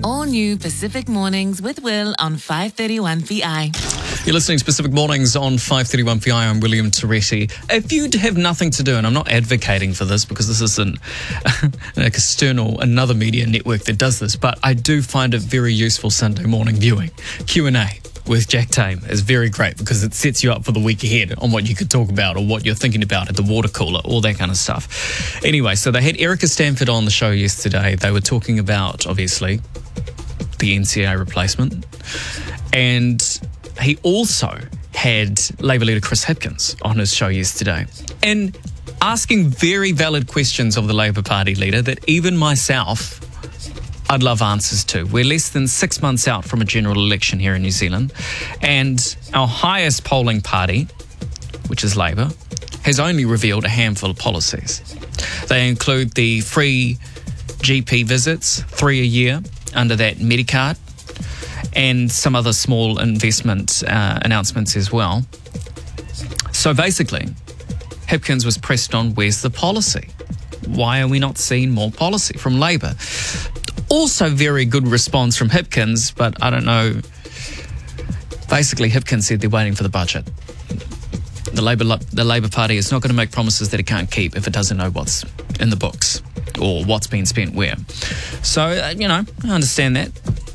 All new Pacific Mornings with Will on 531 VI. You're listening to Pacific Mornings on 531 VI. I'm William Toretti. If you have nothing to do, and I'm not advocating for this because this isn't another media network that does this, but I do find it very useful Sunday morning viewing. Q&A with Jack Tame is very great because it sets you up for the week ahead on what you could talk about or what you're thinking about at the water cooler, all that kind of stuff. Anyway, so they had Erica Stanford on the show yesterday. They were talking about, obviously, the NCA replacement, and he also had Labour leader Chris Hipkins on his show yesterday and asking very valid questions of the Labour Party leader that even myself, I'd love answers to. We're less than 6 months out from a general election here in New Zealand, and our highest polling party, which is Labour, has only revealed a handful of policies. They include the free GP visits, 3 a year, under that Medicard, and some other small investment announcements as well. So basically, Hipkins was pressed on, where's the policy? Why are we not seeing more policy from Labour? Also very good response from Hipkins, but I don't know. Basically, Hipkins said they're waiting for the budget. The Labour Party is not going to make promises that it can't keep if it doesn't know what's in the books or what's been spent where. So, I understand that.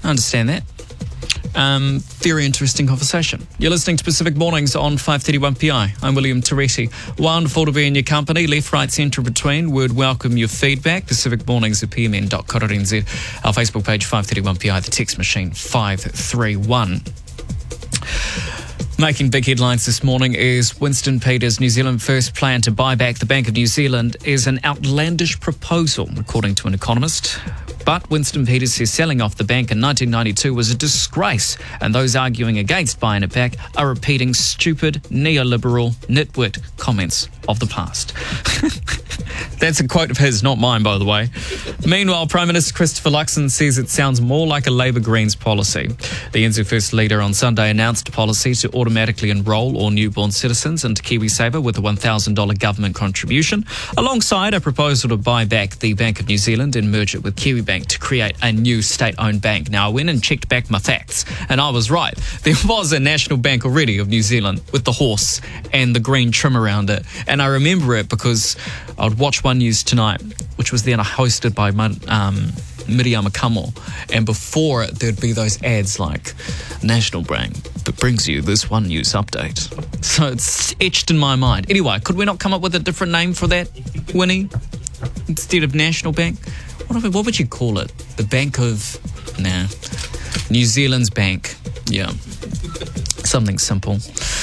Very interesting conversation. You're listening to Pacific Mornings on 531 PI. I'm William Toretti. Wonderful to be in your company. Left, right, centre, between. Would welcome your feedback. Pacific Mornings at pmn.co.nz. Our Facebook page 531 PI. The text machine 531. Making big headlines this morning is Winston Peters' New Zealand First plan to buy back the Bank of New Zealand is an outlandish proposal, according to an economist. But Winston Peters says selling off the bank in 1992 was a disgrace, and those arguing against buying it back are repeating stupid, neoliberal, nitwit comments of the past. That's a quote of his, not mine, by the way. Meanwhile, Prime Minister Christopher Luxon says it sounds more like a Labour Greens policy. The NZ First leader on Sunday announced a policy to automatically enrol all newborn citizens into KiwiSaver with a $1,000 government contribution, alongside a proposal to buy back the Bank of New Zealand and merge it with Kiwibank to create a new state-owned bank. Now, I went and checked back my facts, and I was right. There was a national bank already of New Zealand with the horse and the green trim around it, and I remember it because I would watch One News Tonight, which was then hosted by Miriam Makamo, and before it there'd be those ads like National Bank that brings you this One News update. So it's etched in my mind. Anyway, could we not come up with a different name for that, Winnie, instead of National Bank? What would you call it? The Bank of... New Zealand's Bank. Yeah. Something simple.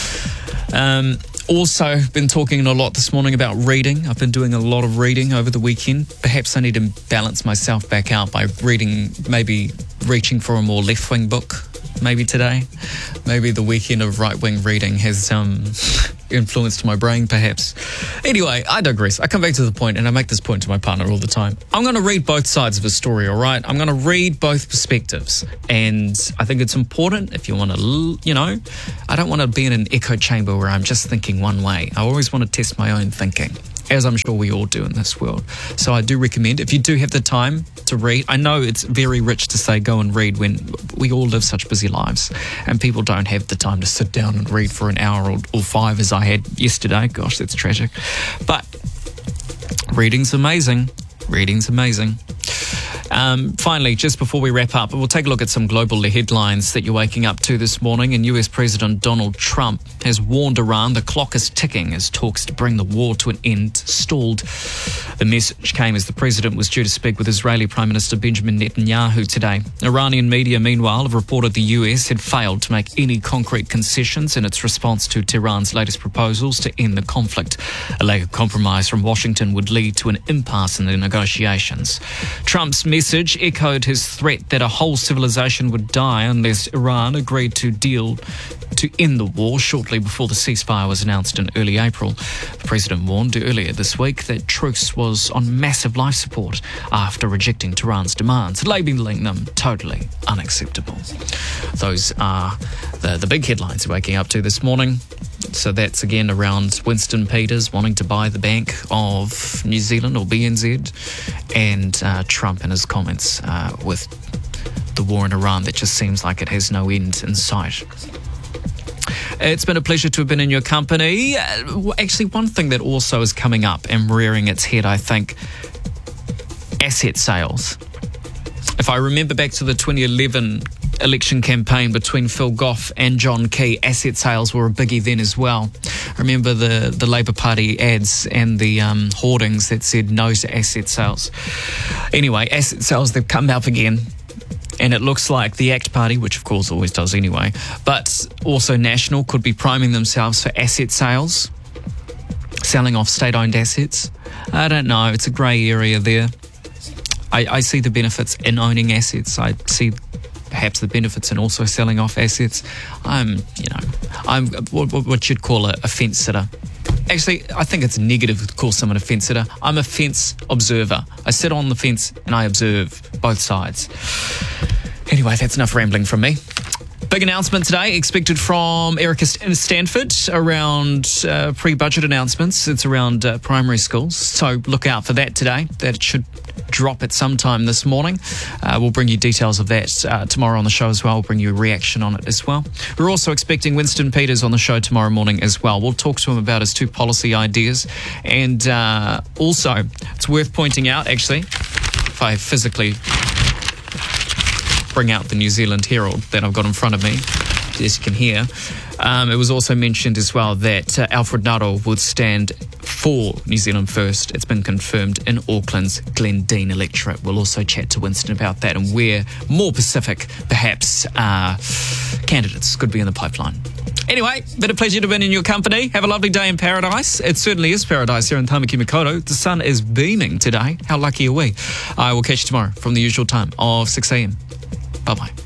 Also, been talking a lot this morning about reading. I've been doing a lot of reading over the weekend. Perhaps I need to balance myself back out by reading, maybe reaching for a more left-wing book, maybe today. Maybe the weekend of right-wing reading has influenced my brain, perhaps. Anyway, I digress. I come back to the point, and I make this point to my partner all the time. I'm going to read both sides of a story, all right? I'm going to read both perspectives. And I think it's important if you want to, I don't want to be in an echo chamber where I'm just thinking one way. I always want to test my own thinking, as I'm sure we all do in this world. So I do recommend, if you do have the time to read, I know it's very rich to say go and read when we all live such busy lives and people don't have the time to sit down and read for an hour or 5 as I had yesterday. Gosh, that's tragic. But reading's amazing. Finally, just before we wrap up, we'll take a look at some global headlines that you're waking up to this morning. And US President Donald Trump has warned Iran the clock is ticking as talks to bring the war to an end stalled. The message came as the president was due to speak with Israeli Prime Minister Benjamin Netanyahu today. Iranian media, meanwhile, have reported the US had failed to make any concrete concessions in its response to Tehran's latest proposals to end the conflict. A lack of compromise from Washington would lead to an impasse in the negotiations. Trump's message echoed his threat that a whole civilization would die unless Iran agreed to deal to end the war shortly before the ceasefire was announced in early April. The president warned earlier this week that truce was on massive life support after rejecting Tehran's demands, labelling them totally unacceptable. Those are the big headlines we're waking up to this morning. So that's again around Winston Peters wanting to buy the Bank of New Zealand or BNZ, and Trump and his comments with the war in Iran that just seems like it has no end in sight. It's been a pleasure to have been in your company. Actually, one thing that also is coming up and rearing its head, I think, asset sales. If I remember back to the 2011 election campaign between Phil Goff and John Key, asset sales were a biggie then as well. I remember the Labour Party ads and the hoardings that said no to asset sales. Anyway, asset sales, they've come up again. And it looks like the ACT Party, which of course always does anyway, but also National could be priming themselves for asset sales, selling off state-owned assets. I don't know. It's a grey area there. I see the benefits in owning assets. I see perhaps the benefits in also selling off assets. I'm what you'd call a fence sitter. Actually, I think it's negative to call someone a fence sitter. I'm a fence observer. I sit on the fence and I observe both sides. Anyway, that's enough rambling from me. Big announcement today expected from Erica Stanford around pre-budget announcements. It's around primary schools, so look out for that today. That should drop at some time this morning. We'll bring you details of that tomorrow on the show as well. We'll bring you a reaction on it as well. We're also expecting Winston Peters on the show tomorrow morning as well. We'll talk to him about his 2 policy ideas. And also, it's worth pointing out, actually, if I physically bring out the New Zealand Herald that I've got in front of me, as you can hear. It was also mentioned as well that Alfred Ngaro would stand for New Zealand First. It's been confirmed in Auckland's Glendine electorate. We'll also chat to Winston about that and where more Pacific, perhaps, candidates could be in the pipeline. Anyway, been a pleasure to be in your company. Have a lovely day in paradise. It certainly is paradise here in Tamaki Makaurau. The sun is beaming today. How lucky are we? I will catch you tomorrow from the usual time of 6 a.m. Bye-bye.